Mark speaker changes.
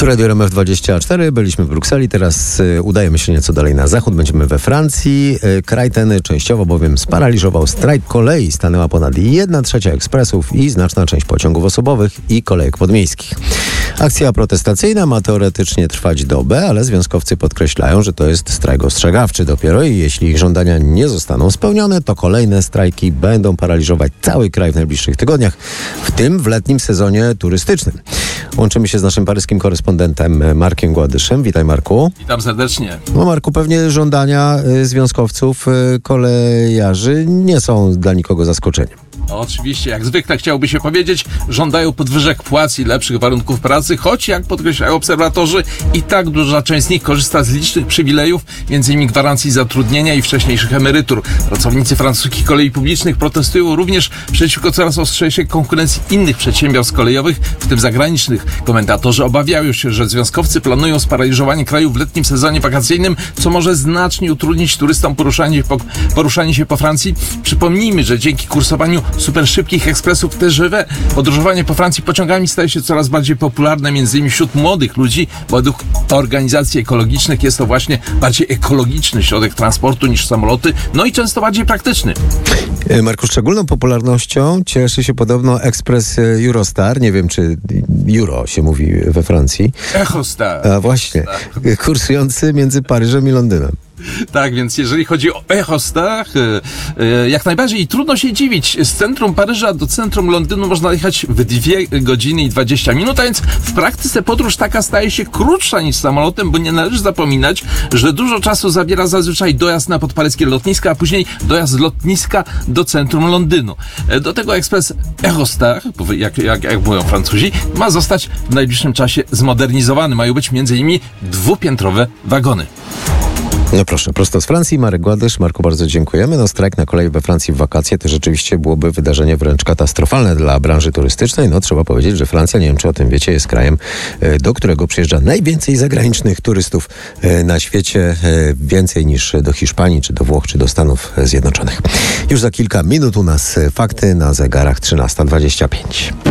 Speaker 1: Tu Radio RMF24, byliśmy w Brukseli, teraz udajemy się nieco dalej na zachód, będziemy we Francji. Kraj ten częściowo bowiem sparaliżował strajk kolei, stanęła ponad 1/3 ekspresów i znaczna część pociągów osobowych i kolejek podmiejskich. Akcja protestacyjna ma teoretycznie trwać dobę, ale związkowcy podkreślają, że to jest strajk ostrzegawczy dopiero i jeśli ich żądania nie zostaną spełnione, to kolejne strajki będą paraliżować cały kraj w najbliższych tygodniach, w tym w letnim sezonie turystycznym. Łączymy się z naszym paryskim korespondentem Markiem Gładyszem. Witaj, Marku.
Speaker 2: Witam serdecznie.
Speaker 1: No, Marku, pewnie żądania związkowców, kolejarzy nie są dla nikogo zaskoczeniem.
Speaker 2: Oczywiście, jak zwykle chciałoby się powiedzieć, żądają podwyżek płac i lepszych warunków pracy, choć jak podkreślają obserwatorzy, i tak duża część z nich korzysta z licznych przywilejów, m.in. gwarancji zatrudnienia i wcześniejszych emerytur. Pracownicy francuskich kolei publicznych protestują również przeciwko coraz ostrzejszej konkurencji innych przedsiębiorstw kolejowych, w tym zagranicznych. Komentatorzy obawiają się, że związkowcy planują sparaliżowanie kraju w letnim sezonie wakacyjnym, co może znacznie utrudnić turystom poruszanie się po Francji. Przypomnijmy, że dzięki kursowaniu super szybkich ekspresów TGV podróżowanie po Francji pociągami staje się coraz bardziej popularne, m.in. wśród młodych ludzi. Według organizacji ekologicznych jest to właśnie bardziej ekologiczny środek transportu niż samoloty, no i często bardziej praktyczny.
Speaker 1: Marku, szczególną popularnością cieszy się podobno ekspres Eurostar, nie wiem czy Euro się mówi we Francji.
Speaker 2: Eurostar.
Speaker 1: A właśnie, kursujący między Paryżem i Londynem.
Speaker 2: Tak, więc jeżeli chodzi o Eurostar, jak najbardziej trudno się dziwić. Z centrum Paryża do centrum Londynu można jechać w 2 godziny i 20 minut, a więc w praktyce podróż taka staje się krótsza niż samolotem, bo nie należy zapominać, że dużo czasu zabiera zazwyczaj dojazd na podparyskie lotnisko, a później dojazd z lotniska do centrum Londynu. Do tego ekspres Eurostar, jak mówią Francuzi, ma zostać w najbliższym czasie zmodernizowany. Mają być m.in. 2-piętrowe wagony.
Speaker 1: No proszę, prosto z Francji, Marek Gładysz. Marku, bardzo dziękujemy. No, strajk na kolei we Francji w wakacje to rzeczywiście byłoby wydarzenie wręcz katastrofalne dla branży turystycznej. No trzeba powiedzieć, że Francja, nie wiem czy o tym wiecie, jest krajem, do którego przyjeżdża najwięcej zagranicznych turystów na świecie. Więcej niż do Hiszpanii, czy do Włoch, czy do Stanów Zjednoczonych. Już za kilka minut u nas fakty na zegarach 13:25.